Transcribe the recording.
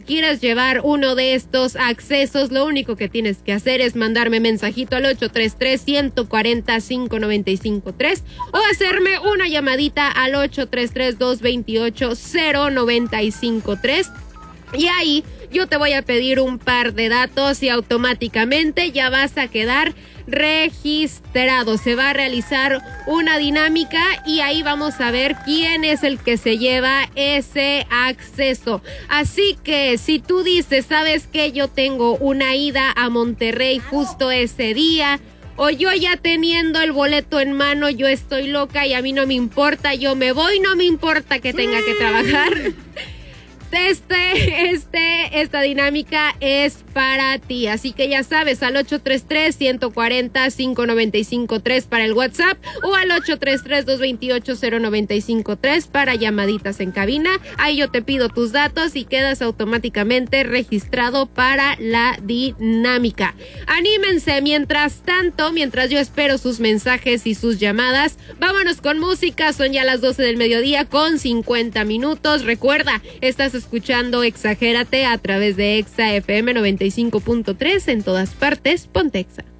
quieras llevar uno de estos accesos, lo único que tienes que hacer es mandarme mensajito al 833-140-5953 o hacerme una llamadita al 833-228-0953. Y ahí yo te voy a pedir un par de datos y automáticamente ya vas a quedar registrado. Se va a realizar una dinámica y ahí vamos a ver quién es el que se lleva ese acceso. Así que si tú dices, ¿sabes qué? Yo tengo una ida a Monterrey justo ese día, o yo ya teniendo el boleto en mano, yo estoy loca y a mí no me importa, yo me voy, no me importa que tenga que trabajar. Esta dinámica es para ti, así que ya sabes, al 833-140-5953 para el WhatsApp o al 833-228-0953 para llamaditas en cabina. Ahí yo te pido tus datos y quedas automáticamente registrado para la dinámica. Anímense, mientras tanto, mientras yo espero sus mensajes y sus llamadas, vámonos con música. Son ya las 12 del mediodía con 50 minutos. Recuerda, estás escuchando Exagérate a través de Exa FM 95.3 en todas partes. Ponte Exa.